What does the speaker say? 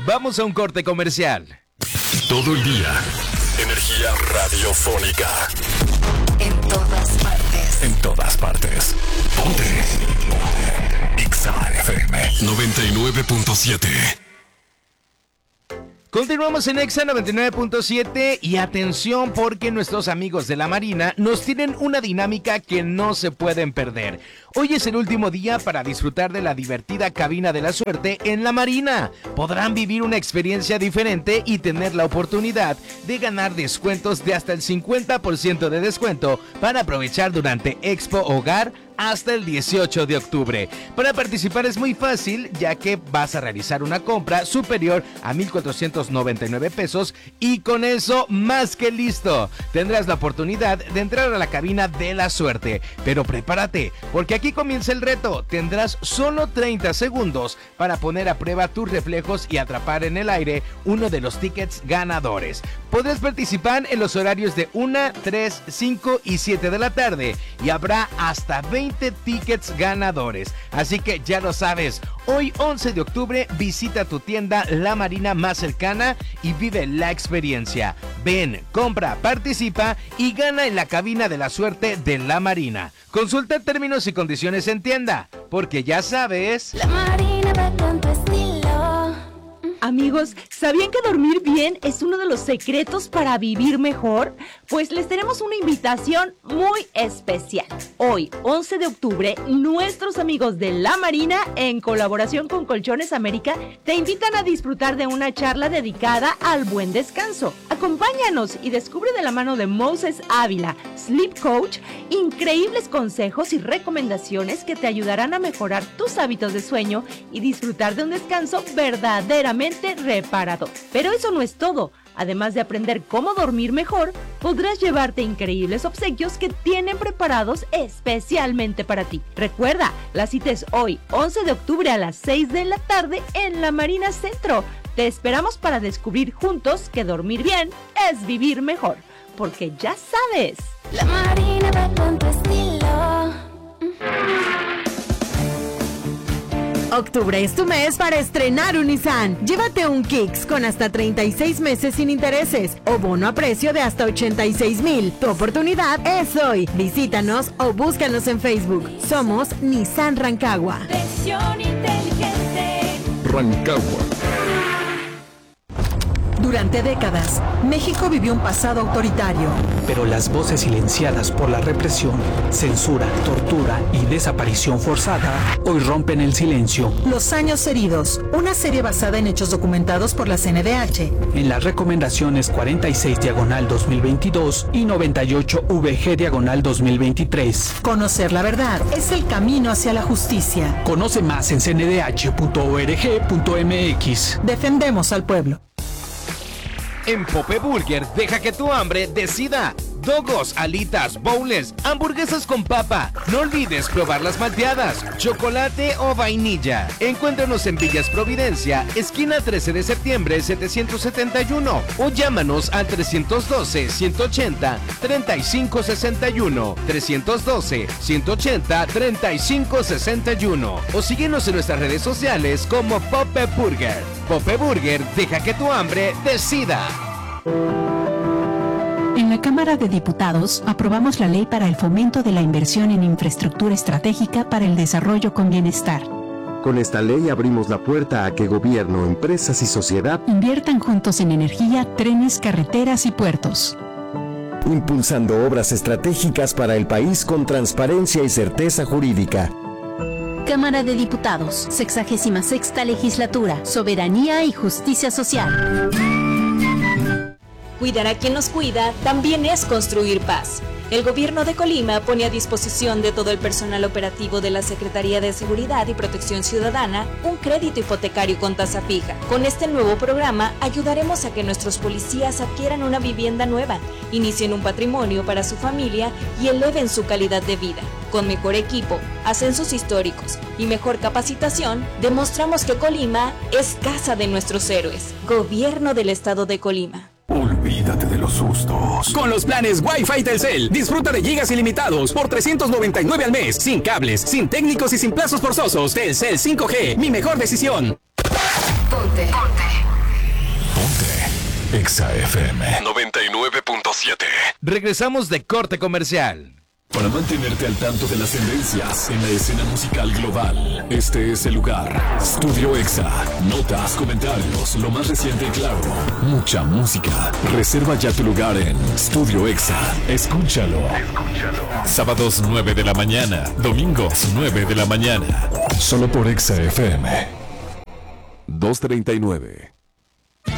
Vamos a un corte comercial. Todo el día, energía radiofónica. En todas partes. En todas partes. Ponte. XAFM 99.7. Continuamos en Exa 99.7 y atención porque nuestros amigos de la Marina nos tienen una dinámica que no se pueden perder. Hoy es el último día para disfrutar de la divertida cabina de la suerte en la Marina. Podrán vivir una experiencia diferente y tener la oportunidad de ganar descuentos de hasta el 50% de descuento para aprovechar durante Expo Hogar hasta el 18 de octubre. Para participar es muy fácil, ya que vas a realizar una compra superior a 1,499 pesos y con eso más que listo. Tendrás la oportunidad de entrar a la cabina de la suerte, pero prepárate, porque aquí comienza el reto. Tendrás solo 30 segundos para poner a prueba tus reflejos y atrapar en el aire uno de los tickets ganadores. Podrás participar en los horarios de 1, 3, 5 y 7 de la tarde y habrá hasta 20 tickets ganadores. Así que ya lo sabes, hoy 11 de octubre visita tu tienda La Marina más cercana y vive la experiencia. Ven, compra, participa y gana en la cabina de la suerte de La Marina. Consulta términos y condiciones en tienda, porque ya sabes... La Marina va con tu estilo. Amigos, ¿sabían que dormir bien es uno de los secretos para vivir mejor? Pues les tenemos una invitación muy especial. Hoy, 11 de octubre, nuestros amigos de La Marina, en colaboración con Colchones América, te invitan a disfrutar de una charla dedicada al buen descanso. Acompáñanos y descubre de la mano de Moses Ávila, Sleep Coach, increíbles consejos y recomendaciones que te ayudarán a mejorar tus hábitos de sueño y disfrutar de un descanso verdaderamente reparador. Pero eso no es todo. Además de aprender cómo dormir mejor, podrás llevarte increíbles obsequios que tienen preparados especialmente para ti. Recuerda, la cita es hoy, 11 de octubre a las 6 de la tarde en la Marina Centro. Te esperamos para descubrir juntos que dormir bien es vivir mejor. Porque ya sabes, La Marina va con tu estilo. Octubre es tu mes para estrenar un Nissan. Llévate un Kicks con hasta 36 meses sin intereses o bono a precio de hasta 86,000. Tu oportunidad es hoy. Visítanos o búscanos en Facebook. Somos Nissan Rancagua. Versión inteligente. Rancagua. Durante décadas, México vivió un pasado autoritario. Pero las voces silenciadas por la represión, censura, tortura y desaparición forzada hoy rompen el silencio. Los años heridos, una serie basada en hechos documentados por la CNDH. En las recomendaciones 46/2022 y 98/VG/2023. Conocer la verdad es el camino hacia la justicia. Conoce más en cndh.org.mx. Defendemos al pueblo. En Pope Burger, deja que tu hambre decida. Dogos, alitas, bowls, hamburguesas con papa. No olvides probar las malteadas, chocolate o vainilla. Encuéntranos en Villas Providencia, esquina 13 de septiembre 771 o llámanos al 312-180-3561, 312-180-3561 o síguenos en nuestras redes sociales como Pope Burger. Pope Burger, deja que tu hambre decida. En la Cámara de Diputados aprobamos la ley para el fomento de la inversión en infraestructura estratégica para el desarrollo con bienestar. Con esta ley abrimos la puerta a que gobierno, empresas y sociedad inviertan juntos en energía, trenes, carreteras y puertos. impulsando obras estratégicas para el país con transparencia y certeza jurídica. Cámara de Diputados, 66ª Legislatura, Soberanía y Justicia Social. Cuidar a quien nos cuida también es construir paz. El Gobierno de Colima pone a disposición de todo el personal operativo de la Secretaría de Seguridad y Protección Ciudadana un crédito hipotecario con tasa fija. Con este nuevo programa ayudaremos a que nuestros policías adquieran una vivienda nueva, inicien un patrimonio para su familia y eleven su calidad de vida. Con mejor equipo, ascensos históricos y mejor capacitación, demostramos que Colima es casa de nuestros héroes. Gobierno del Estado de Colima. Olvídate de los sustos. Con los planes Wi-Fi Telcel, disfruta de gigas ilimitados por 399 al mes, sin cables, sin técnicos y sin plazos forzosos. Telcel 5G, mi mejor decisión. Ponte Exa FM 99.7. Regresamos de corte comercial. Para mantenerte al tanto de las tendencias en la escena musical global, este es el lugar. Studio Exa. Notas, comentarios, lo más reciente y claro. Mucha música. Reserva ya tu lugar en Studio Exa. Escúchalo. Sábados 9 de la mañana. Domingos 9 de la mañana. Solo por Exa FM. 239.